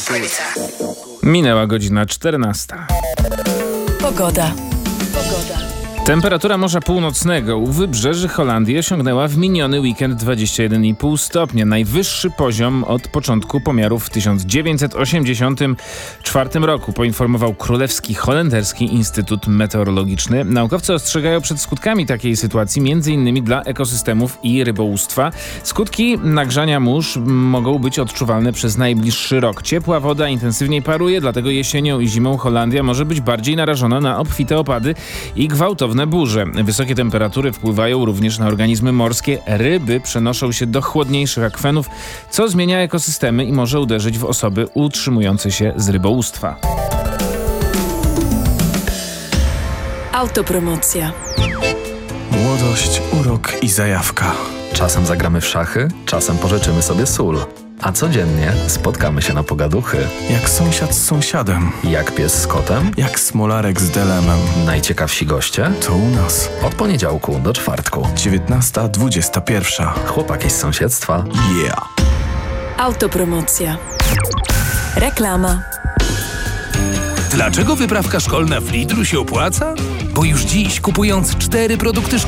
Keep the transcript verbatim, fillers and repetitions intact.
Minęła godzina czternasta. Pogoda. Temperatura Morza Północnego u wybrzeży Holandii osiągnęła w miniony weekend dwadzieścia jeden i pół stopnia. Najwyższy poziom od początku pomiarów w tysiąc dziewięćset osiemdziesiątym czwartym roku, poinformował Królewski Holenderski Instytut Meteorologiczny. Naukowcy ostrzegają przed skutkami takiej sytuacji, między innymi dla ekosystemów i rybołówstwa. Skutki nagrzania mórz mogą być odczuwalne przez najbliższy rok. Ciepła woda intensywniej paruje, dlatego jesienią i zimą Holandia może być bardziej narażona na obfite opady i gwałtowne burze. Wysokie temperatury wpływają również na organizmy morskie. Ryby przenoszą się do chłodniejszych akwenów, co zmienia ekosystemy i może uderzyć w osoby utrzymujące się z rybołówstwa. Autopromocja. Młodość, urok i zajawka. Czasem zagramy w szachy, czasem pożyczymy sobie sól. A codziennie spotkamy się na pogaduchy. Jak sąsiad z sąsiadem. Jak pies z kotem. Jak smolarek z delemem. Najciekawsi goście To u nas. od poniedziałku do czwartku. dziewiętnasta dwudziesta pierwsza. Chłopaki z sąsiedztwa. Yeah. Autopromocja. Reklama. Dlaczego wyprawka szkolna w Lidlu się opłaca? Bo już dziś, kupując cztery produkty szkolne,